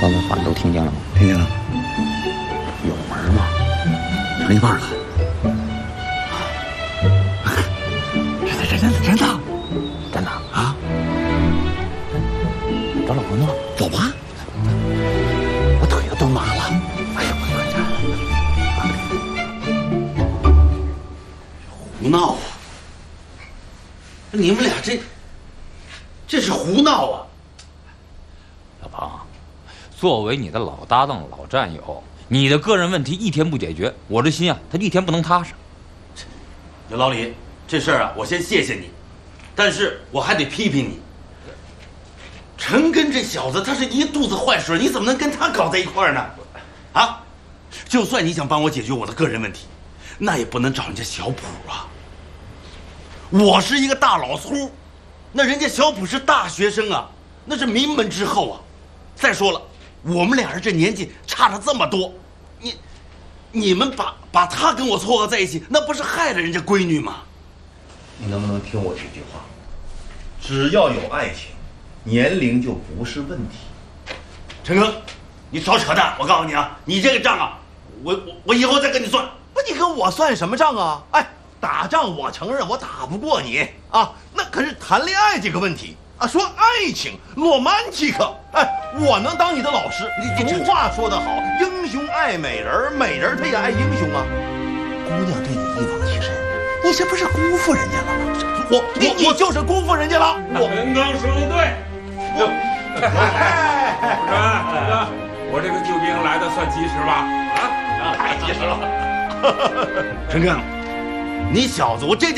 刚才话你都听见了吗？ 听见了， 有门吗？ 成一半了。真的真的啊！ 找老婆呢？ 走吧，我腿都蹲麻了。哎呦， 胡闹啊！你们俩这是胡闹啊！ 小鹏，作为你的老搭档、老战友，你的个人问题一天不解决，我这心啊，他一天不能踏实。 有老李，这事儿啊，我先谢谢你，但是我还得批评你。陈根这小子，他是一肚子坏水，你怎么能跟他搞在一块儿呢？啊，就算你想帮我解决我的个人问题，那也不能找人家小普啊。我是一个大老粗，那人家小普是大学生啊，那是名门之后啊。再说了，我们俩人这年纪差了这么多，你们把他跟我撮合在一起，那不是害了人家闺女吗？ 你能不能听我这句话？只要有爱情，年龄就不是问题。 陈哥，你少扯淡！我告诉你啊，你这个账啊，我以后再跟你算。 不，你跟我算什么账啊？哎，打仗我承认我打不过你啊，那可是谈恋爱这个问题啊，说爱情，romantic，哎，我能当你的老师。俗话说得好，英雄爱美人，美人她也爱英雄啊。姑娘对你一往情深，你这不是辜负人家了吗？你就是辜负人家了。 陈刚说的对。我这个救兵来的算及时吧？啊， 太及时了。陈刚，你小子，我这点